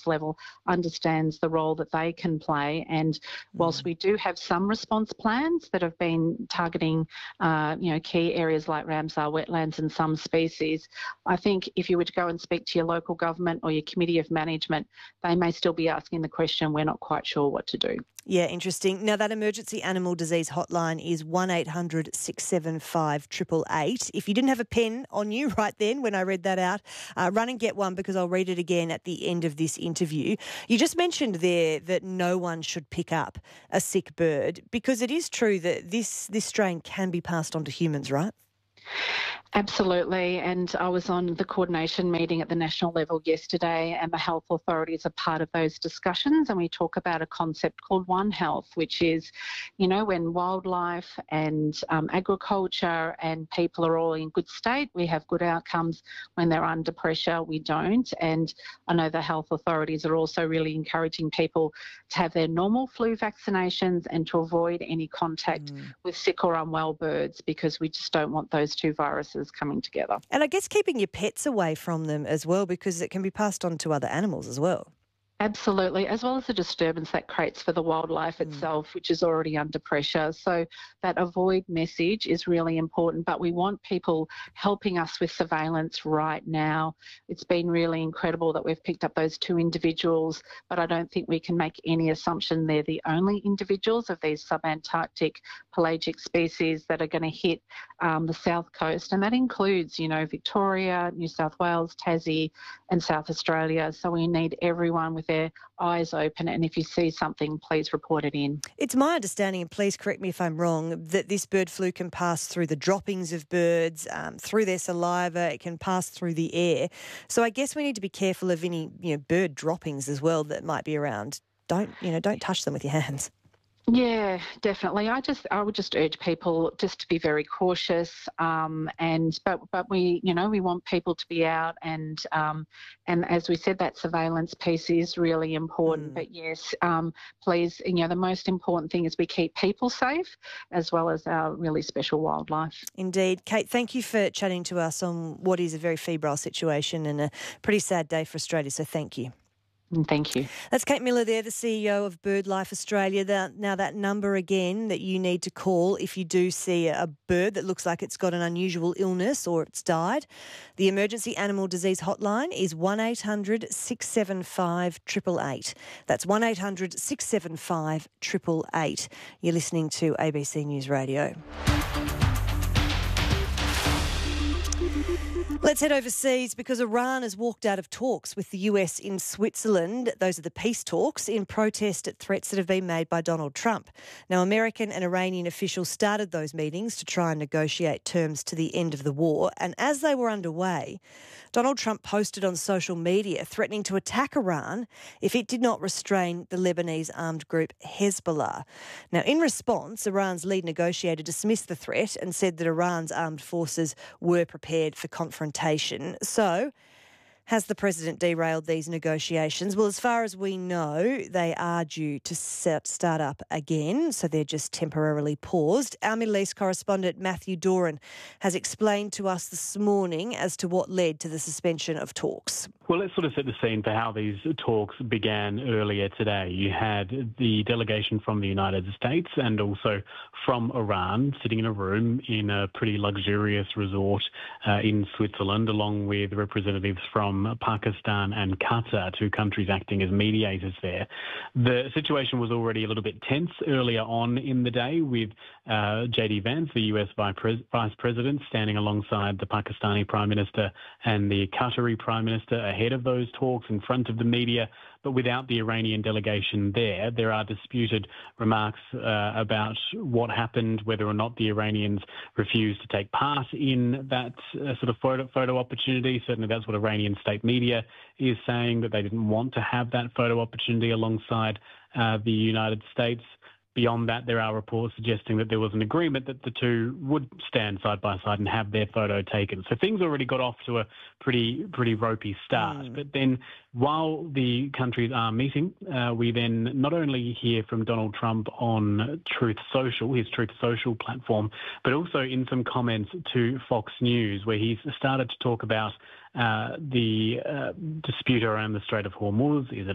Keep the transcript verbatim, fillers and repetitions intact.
highest level understands the role that they can play. And whilst we do have some response plans that have been targeting, uh, you know, key areas like Ramsar wetlands and some species, I think if you were to go and speak to your local government or your committee of management, they may still be asking the question, we're not quite sure what to do. Yeah, interesting. Now, that emergency animal disease hotline is one eight hundred six seven five eight eight eight. If you didn't have a pen on you right then when I read that out, uh, run and get one because I'll read it again at the end of this interview. You just mentioned there that no one should pick up a sick bird because it is true that this, this strain can be passed on to humans, right? Absolutely, and I was on the coordination meeting at the national level yesterday, and the health authorities are part of those discussions, and we talk about a concept called One Health, which is, you know, when wildlife and um, agriculture and people are all in good state, we have good outcomes. When they're under pressure, we don't. And I know the health authorities are also really encouraging people to have their normal flu vaccinations and to avoid any contact mm. with sick or unwell birds, because we just don't want those two viruses coming together. And I guess keeping your pets away from them as well, because it can be passed on to other animals as well. Absolutely, as well as the disturbance that creates for the wildlife mm. itself, which is already under pressure. So that avoid message is really important, but we want people helping us with surveillance right now. It's been really incredible that we've picked up those two individuals, but I don't think we can make any assumption they're the only individuals of these subantarctic pelagic species that are going to hit um, the south coast, and that includes, you know, Victoria, New South Wales, Tassie and South Australia. So we need everyone with their eyes open, and if you see something, please report it in. It's my understanding, and please correct me if I'm wrong, that this bird flu can pass through the droppings of birds, um, through their saliva, it can pass through the air. So I guess we need to be careful of any, you know, bird droppings as well that might be around. Don't, you know, don't touch them with your hands. Yeah, definitely. I just, I would just urge people just to be very cautious. Um, and but, but we, you know, we want people to be out, and um, and as we said, that surveillance piece is really important. Mm. But yes, um, please, you know, the most important thing is we keep people safe as well as our really special wildlife. Indeed, Kate. Thank you for chatting to us on what is a very febrile situation and a pretty sad day for Australia. So thank you. Thank you. That's Kate Miller there, the C E O of BirdLife Australia. That, now that number again that you need to call if you do see a bird that looks like it's got an unusual illness or it's died. The emergency animal disease hotline is one eight hundred six seven five eight eight eight. That's one eight hundred six seven five eight eight eight. You're listening to A B C News Radio. Let's head overseas because Iran has walked out of talks with the U S in Switzerland. Those are the peace talks in protest at threats that have been made by Donald Trump. Now, American and Iranian officials started those meetings to try and negotiate terms to the end of the war. And as they were underway, Donald Trump posted on social media threatening to attack Iran if it did not restrain the Lebanese armed group Hezbollah. Now, in response, Iran's lead negotiator dismissed the threat and said that Iran's armed forces were prepared for confrontation. So, has the president derailed these negotiations? Well, as far as we know, they are due to set, start up again, so they're just temporarily paused. Our Middle East correspondent Matthew Doran has explained to us this morning as to what led to the suspension of talks. Well, let's sort of set the scene for how these talks began earlier today. You had the delegation from the United States and also from Iran sitting in a room in a pretty luxurious resort uh, in Switzerland, along with representatives from Pakistan and Qatar, two countries acting as mediators there. The situation was already a little bit tense earlier on in the day, with uh, J D Vance, the U S Vice President, standing alongside the Pakistani Prime Minister and the Qatari Prime Minister ahead of those talks in front of the media. But without the Iranian delegation there, there are disputed remarks uh, about what happened, whether or not the Iranians refused to take part in that uh, sort of photo, photo opportunity. Certainly that's what Iranian state media is saying, that they didn't want to have that photo opportunity alongside uh, the United States. Beyond that, there are reports suggesting that there was an agreement that the two would stand side by side and have their photo taken. So things already got off to a pretty pretty ropey start. Mm. But then while the countries are meeting, uh, we then not only hear from Donald Trump on Truth Social, his Truth Social platform, but also in some comments to Fox News, where he's started to talk about uh, the uh, dispute around the Strait of Hormuz. Is it